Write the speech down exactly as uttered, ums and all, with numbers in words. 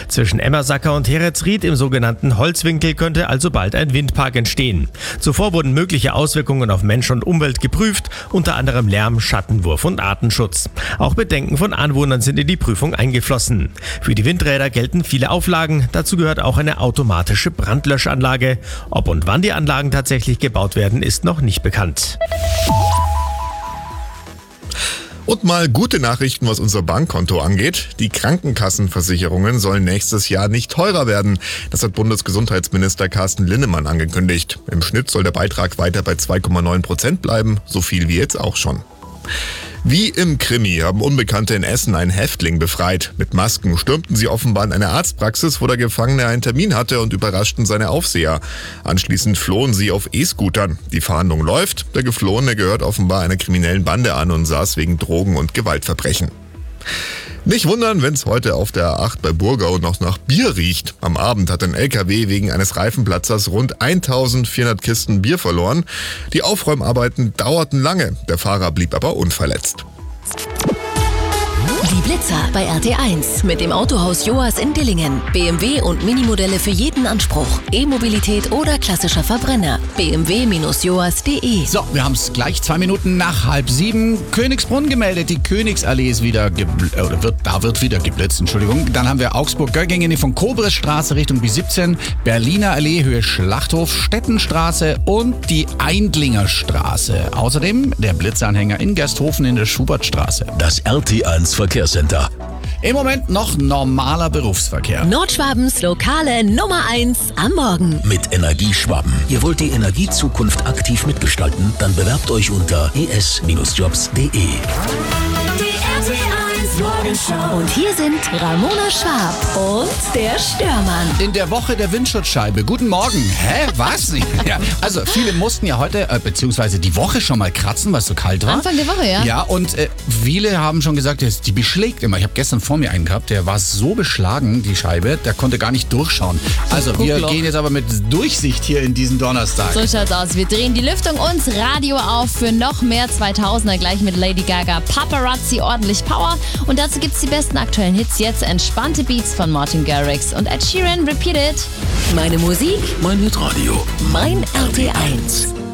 Zwischen Emmersacker und Heretsried im sogenannten Holzwinkel könnte also bald ein Windpark entstehen. Zuvor wurden mögliche Auswirkungen auf Mensch und Umwelt geprüft, unter anderem Lärm, Schattenwurf und Artenschutz. Auch Bedenken von Anwohnern sind in die Prüfung eingeflossen. Für die Windräder gelten viele Auflagen, dazu gehört auch eine automatische Brandlöschanlage. Ob und wann die Anlagen tatsächlich gebaut werden, ist noch nicht bekannt. Und mal gute Nachrichten, was unser Bankkonto angeht. Die Krankenkassenversicherungen sollen nächstes Jahr nicht teurer werden. Das hat Bundesgesundheitsminister Carsten Linnemann angekündigt. Im Schnitt soll der Beitrag weiter bei zwei Komma neun Prozent bleiben, so viel wie jetzt auch schon. Wie im Krimi haben Unbekannte in Essen einen Häftling befreit. Mit Masken stürmten sie offenbar in eine Arztpraxis, wo der Gefangene einen Termin hatte, und überraschten seine Aufseher. Anschließend flohen sie auf E-Scootern. Die Fahndung läuft. Der Geflohene gehört offenbar einer kriminellen Bande an und saß wegen Drogen- und Gewaltverbrechen. Nicht wundern, wenn es heute auf der A acht bei Burgau noch nach Bier riecht. Am Abend hat ein L K W wegen eines Reifenplatzers rund eintausendvierhundert Kisten Bier verloren. Die Aufräumarbeiten dauerten lange, der Fahrer blieb aber unverletzt. Die Blitzer bei R T eins mit dem Autohaus Joas in Dillingen. B M W und Minimodelle für jeden Anspruch. E-Mobilität oder klassischer Verbrenner. b m w Bindestrich joas Punkt d e. So, wir haben es gleich zwei Minuten nach halb sieben. Königsbrunn gemeldet, die Königsallee ist wieder gebl- oder wird, da wird wieder geblitzt, Entschuldigung. Dann haben wir Augsburg-Göggingen von Kobresstraße Richtung B siebzehn, Berliner Allee Höhe Schlachthof, Stettenstraße und die Eindlinger Straße. Außerdem der Blitzanhänger in Gersthofen in der Schubertstraße. Das R T eins Verkehrscenter. Im Moment noch normaler Berufsverkehr. Nordschwabens lokale Nummer eins am Morgen. Mit Energieschwaben. Ihr wollt die Energiezukunft aktiv mitgestalten? Dann bewerbt euch unter e s Jobs punkt d e. Und hier sind Ramona Schwab und der Störmann. In der Woche der Windschutzscheibe. Guten Morgen. Hä? Was? Ja, also viele mussten ja heute, äh, beziehungsweise die Woche schon mal kratzen, weil es so kalt war. Anfang der Woche, ja. Ja, und äh, viele haben schon gesagt, die beschlägt immer. Ich habe gestern vor mir einen gehabt, der war so beschlagen, die Scheibe, der konnte gar nicht durchschauen. Also wir Guckloch. gehen jetzt aber mit Durchsicht hier in diesen Donnerstag. So schaut's aus. Wir drehen die Lüftung und das Radio auf für noch mehr zweitausender, gleich mit Lady Gaga. Paparazzi, ordentlich Power. Und dazu gibt's die besten aktuellen Hits jetzt. Entspannte Beats von Martin Garrix und Ed Sheeran. Repeat it. Meine Musik, Mein Hitradio. mein R T eins.